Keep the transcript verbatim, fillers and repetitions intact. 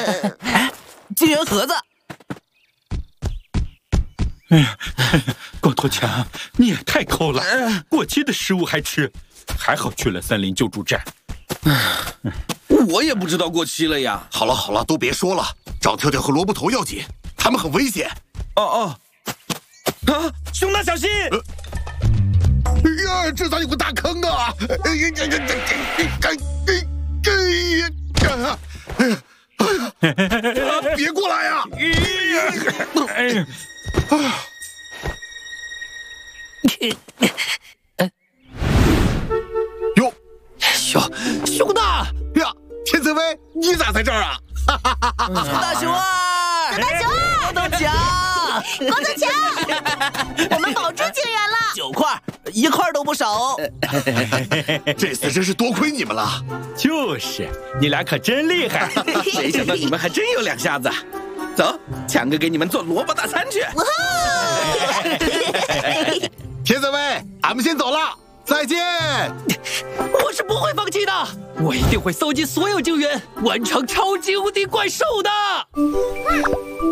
哎，金元盒子。 哎呀，光头强，你也太抠了，过期的食物还吃，还好去了森林救助站。 我也不知道过期了呀。 好了好了，都别说了，找跳跳和萝卜头要紧，他们很危险。 哦哦，啊，熊大小心！ 呃哎呀，这咋有个大坑啊！哎呀呀呀呀！哎哎呀！哎呀！别过来呀！ 哎呀！ 哟， 熊熊大呀，天泽威，你咋在这儿啊？ 熊大熊二， 熊大熊二， 光头强， 光头强，我们保住救援了。 九块，一块都不少哦。 这次真是多亏你们了。 就是，你俩可真厉害。 没想到你们还真有两下子。走，强哥给你们做萝卜大餐去。 天泽威，俺们先走了，再见。 我是不会放弃的，我一定会搜集所有救援，完成超级无敌怪兽的。